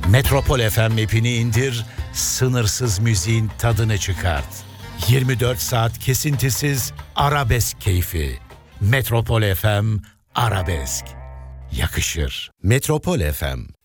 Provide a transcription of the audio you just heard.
Metropol FM app'ini indir, sınırsız müziğin tadını çıkart. 24 saat kesintisiz arabesk keyfi. Metropol FM Arabesk. Yakışır. Metropol FM